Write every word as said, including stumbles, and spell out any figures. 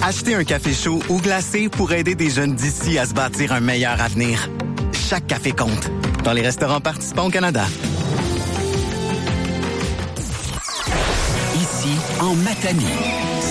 Achetez un café chaud ou glacé pour aider des jeunes d'ici à se bâtir un meilleur avenir. Chaque café compte. Dans les restaurants participants au Canada. Ici, en Matanie.